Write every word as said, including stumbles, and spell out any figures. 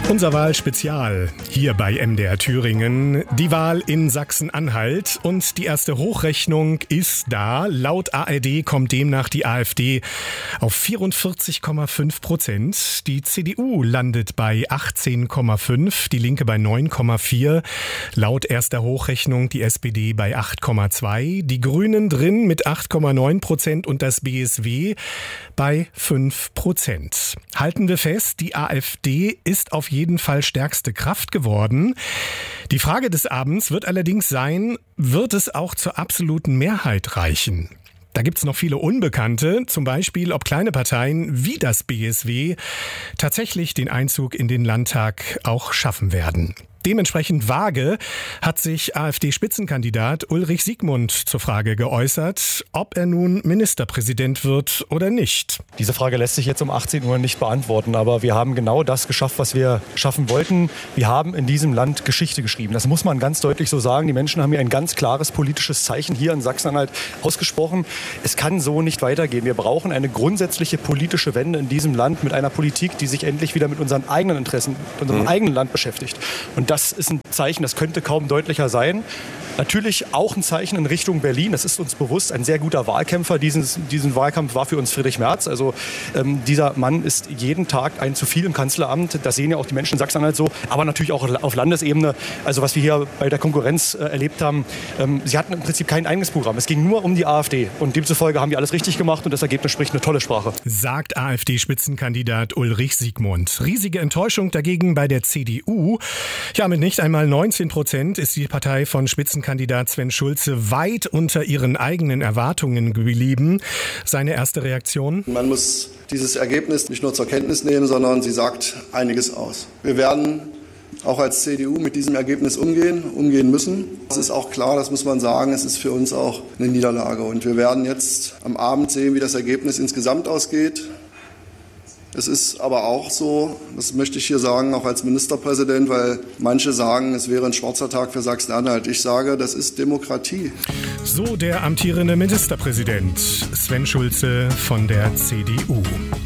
Unser Wahlspezial hier bei M D R Thüringen. Die Wahl in Sachsen-Anhalt und die erste Hochrechnung ist da. Laut A R D kommt demnach die AfD auf vierundvierzig Komma fünf Prozent. Die C D U landet bei achtzehn Komma fünf, die Linke bei neun Komma vier. Laut erster Hochrechnung die S P D bei acht Komma zwei. Die Grünen drin mit acht Komma neun Prozent und das B S W bei fünf Prozent. Halten wir fest, die AfD ist auf jeden Fall stärkste Kraft geworden. Die Frage des Abends wird allerdings sein, wird es auch zur absoluten Mehrheit reichen? Da gibt es noch viele Unbekannte, zum Beispiel, ob kleine Parteien wie das B S W tatsächlich den Einzug in den Landtag auch schaffen werden. Dementsprechend vage hat sich AfD-Spitzenkandidat Ulrich Siegmund zur Frage geäußert, ob er nun Ministerpräsident wird oder nicht. Diese Frage lässt sich jetzt um achtzehn Uhr nicht beantworten, aber wir haben genau das geschafft, was wir schaffen wollten. Wir haben in diesem Land Geschichte geschrieben. Das muss man ganz deutlich so sagen. Die Menschen haben hier ein ganz klares politisches Zeichen hier in Sachsen-Anhalt ausgesprochen. Es kann so nicht weitergehen. Wir brauchen eine grundsätzliche politische Wende in diesem Land mit einer Politik, die sich endlich wieder mit unseren eigenen Interessen, mit unserem mhm. eigenen Land beschäftigt. Und das ist ein Zeichen, das könnte kaum deutlicher sein. Natürlich auch ein Zeichen in Richtung Berlin. Das ist uns bewusst. Ein sehr guter Wahlkämpfer. Diesen, diesen Wahlkampf war für uns Friedrich Merz. Also ähm, dieser Mann ist jeden Tag ein zu viel im Kanzleramt. Das sehen ja auch die Menschen in Sachsen-Anhalt so. Aber natürlich auch auf Landesebene. Also was wir hier bei der Konkurrenz äh, erlebt haben. Ähm, sie hatten im Prinzip kein eigenes Programm. Es ging nur um die AfD. Und demzufolge haben wir alles richtig gemacht. Und das Ergebnis spricht eine tolle Sprache. Sagt AfD-Spitzenkandidat Ulrich Siegmund. Riesige Enttäuschung dagegen bei der C D U. Ja, mit nicht einmal neunzehn Prozent ist die Partei von Spitzenkandidat Kandidat Sven Schulze weit unter ihren eigenen Erwartungen geblieben. Seine erste Reaktion? Man muss dieses Ergebnis nicht nur zur Kenntnis nehmen, sondern sie sagt einiges aus. Wir werden auch als C D U mit diesem Ergebnis umgehen, umgehen müssen. Es ist auch klar, das muss man sagen, es ist für uns auch eine Niederlage. Und wir werden jetzt am Abend sehen, wie das Ergebnis insgesamt ausgeht. Es ist aber auch so, das möchte ich hier sagen, auch als Ministerpräsident, weil manche sagen, es wäre ein schwarzer Tag für Sachsen-Anhalt. Ich sage, das ist Demokratie. So der amtierende Ministerpräsident Sven Schulze von der C D U.